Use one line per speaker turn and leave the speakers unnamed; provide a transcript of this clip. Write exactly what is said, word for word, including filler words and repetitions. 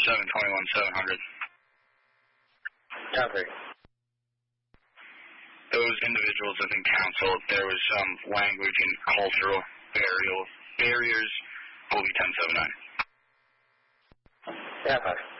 seven twenty-one, seven hundred.
Copy.
Those individuals have been counseled. There was some language and cultural burial barriers. Will be ten seven nine.
Copy.